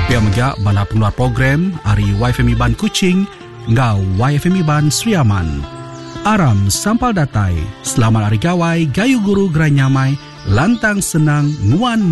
Pia megak bala pengeluar program Ari YFM Iban Kuching ngau YFM Iban Sriaman. Aram sampal datai. Selamat hari gawai, gayu guru gerai nyamai, lantang senang, nguan